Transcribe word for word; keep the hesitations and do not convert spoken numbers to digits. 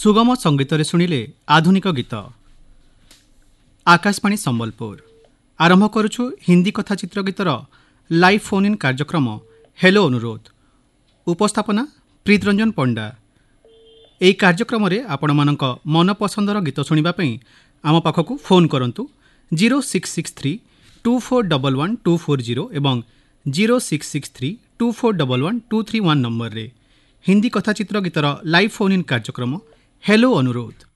सुगम संगीत शुणिले आधुनिक गीत। आकाशवाणी संबलपुर आरंभ करुछु हिंदी कथा चित्र गीतर लाइव फोन इन कार्यक्रम हेलो अनुरोध। उपस्थापना प्रीत रंजन पंडा। यह कार्यक्रम आपण मानक मन पसंदर गीत शुणा आम पाखक फोन करंतु zero six six three to four double one two four zero एवं zero six six three to four double one two three one number रे हिंदी कथा चित्र गीतर लाइव फोन इन कार्यक्रम हेलो अनुरोध।